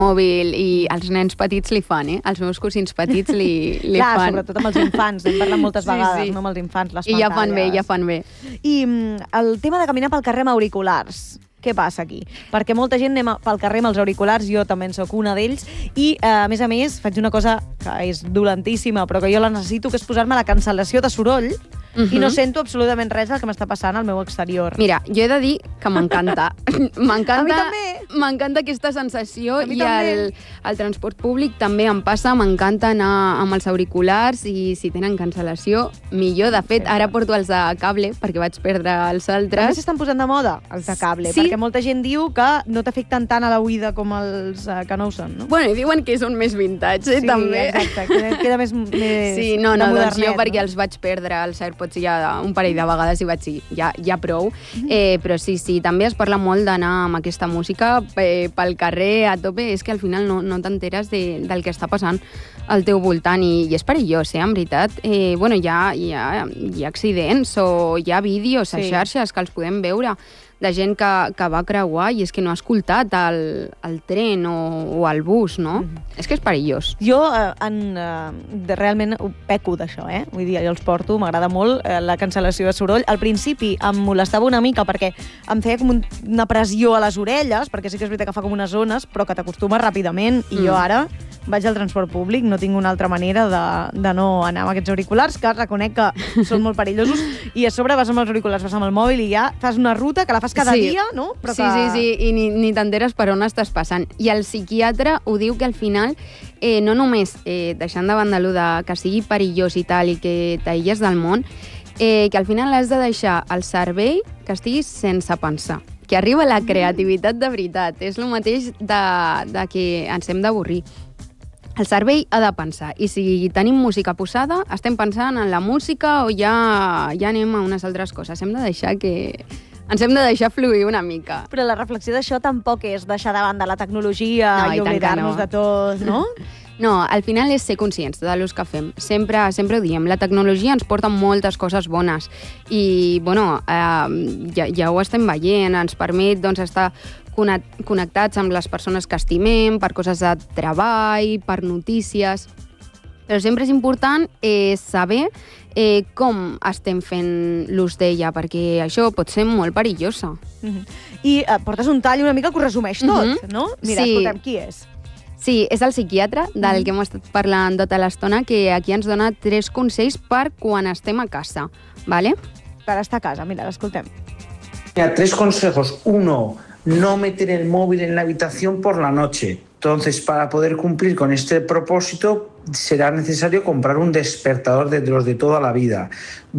mòbil i els nens petits li fan, Els meus cosins petits li Clar, fan. sobretot amb els infants, n'hem parlat moltes vegades, no amb els infants, les I pantalles. ja fan bé. I el tema de caminar pel carrer amb auriculars, què passa aquí? Perquè molta gent anem pel carrer amb els auriculars, jo també en soc una d'ells, i a més, faig una cosa que és dolentíssima, però que jo la necessito, que és posar-me la cancel·lació de soroll, i no sento absolutament res del que m'està passant al meu exterior. Mira, jo he de dir que m'encanta. A mi també. M'encanta aquesta sensació A mi i també. el transport públic també em passa. M'encanta anar amb els auriculars i si tenen cancel·lació, millor. De fet, ara porto els de cable perquè vaig perdre els També altres. s'estan posant de moda, els de cable, Sí. perquè molta gent diu que no t'afecten tant a la oïda com els que no ho són, no? Bueno, i diuen que són més vintage, Sí, també. exacte, queda més Sí, no, de doncs modernet, jo perquè no? els vaig perdre els AirPods ja un parell de vegades i vaig dir, ja prou. Però sí, també es parla molt d'anar amb aquesta música pel carrer a tope. És que al final no t'enteres del que està passant al teu voltant i és perillós, en veritat. Bueno, hi ha accidents o hi ha vídeos a xarxes que els podem veure de gent que va creuar i és que no ha escoltat el tren o el bus, no? És que és perillós. Jo realment peco d'això, Vull dir, jo els porto, m'agrada molt la cancel·lació de soroll. Al principi em molestava una mica perquè em feia com una pressió a les orelles, perquè sí que és veritat que fa com unes zones, però que t'acostumes ràpidament, i jo ara vaig al transport públic, no tinc una altra manera de no anar amb aquests auriculars, que reconec que són molt perillosos, i a sobre vas amb els auriculars, vas amb el mòbil i ja fas una ruta que la fas cada dia, no? Però Sí, i ni t'enteres per on estàs passant. I el psiquiatre ho diu que al final, no només deixant de banda allò de que sigui perillós i tal, i que t'aïlles del món, que al final has de deixar el cervell que estiguis sense pensar, que arriba la creativitat de veritat. És el mateix de que ens hem d'avorrir. El cervell ha de pensar, i si tenim música posada, estem pensant en la música o ja anem a unes altres coses. Ens hem de deixar fluir una mica. Però la reflexió d'això tampoc és deixar de banda la tecnologia No, i i tant que oblidar-nos no. de tot, no? No, al final és ser conscients de l'ús que fem. Sempre ho diem, la tecnologia ens porta moltes coses bones i, bueno, ja ho estem veient, ens permet estar connectats amb les persones que estimem, per coses de treball, per notícies. Però sempre és important saber com estem fent l'ús d'ella, perquè això pot ser molt perillosa. I portes un tall una mica que ho resumeix tot, no? Mira, Sí. escoltem, qui és? Sí, és el psiquiatre del que hem estat parlant tota l'estona, que aquí ens dona 3 consells per quan estem a casa, ¿vale? Per estar a casa, mira, l'escoltem. Mira, 3 consejos. 1, no meter el móvil en la habitación por la noche. Entonces, para poder cumplir con este propósito, será necesario comprar un despertador de los de toda la vida.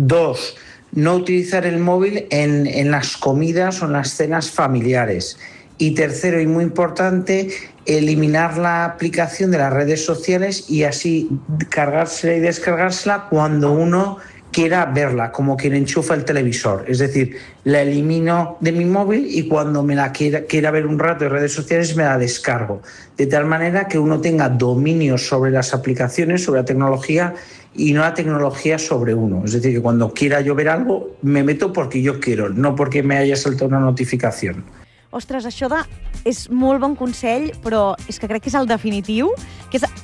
2, no utilizar el móvil en las comidas o en las cenas familiares. Y tercero, y muy importante, eliminar la aplicación de las redes sociales y así cargársela y descargársela cuando uno quiera verla, como quien enchufa el televisor. Es decir, la elimino de mi móvil y cuando me la quiera ver un rato de redes sociales me la descargo. De tal manera que uno tenga dominio sobre las aplicaciones, sobre la tecnología y no la tecnología sobre uno. Es decir, que cuando quiera yo ver algo, me meto porque yo quiero, no porque me haya saltado una notificación. Ostres, això és molt bon consell, però és que crec que és el definitiu, que és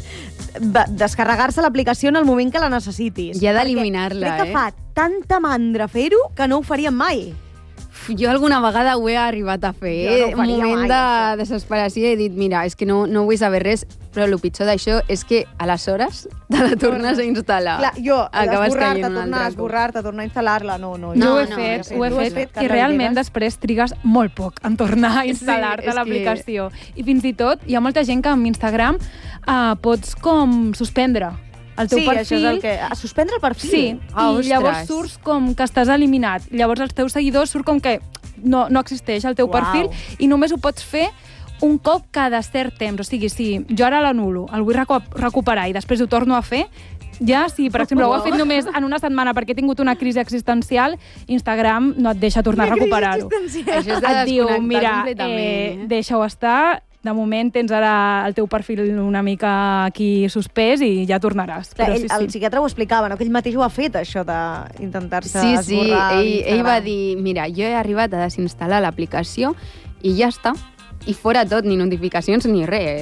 descarregar-se l'aplicació en el moment que la necessitis. I ha d'eliminar-la, Crec que fa tanta mandra fer-ho que no ho faríem mai. Jo alguna vegada ho he arribat a fer, Jo no ho faria un moment mai, de això. desesperació, he dit, mira, és que no vull saber res, però el pitjor d'això és que a les hores te la tornes a instal·lar. Clar, jo, Acabes esborrar-te, caient en un tornar a altre cop. esborrar-te, tornar a instal·lar-la, no. Jo ho he fet, i realment després trigues molt poc en tornar a instal·lar-te és l'aplicació. I fins i tot hi ha molta gent que amb Instagram pots com suspendre el teu perfil. Sí, això és el que... Suspendre el perfil? Sí, ostres. i llavors surts com que estàs eliminat. Llavors els teus seguidors surt com que no existeix el teu perfil i només ho pots fer un cop cada cert temps. O sigui, si jo ara l'anulo, el vull recuperar i després ho torno a fer, ja, si per exemple ho he fet només en una setmana perquè he tingut una crisi existencial, Instagram no et deixa tornar a recuperar-ho. Això és de Et diu, desconnectar mira, completament. deixa-ho estar, de moment tens ara el teu perfil una mica aquí suspès i ja tornaràs. Clar, Però el psiquiatre ho explicava, no? Que ell mateix ho ha fet, això d'intentar-se Sí, esborrar ell va dir, mira, jo he arribat a desinstal·lar l'aplicació i ja està. I fora tot, ni notificacions ni res.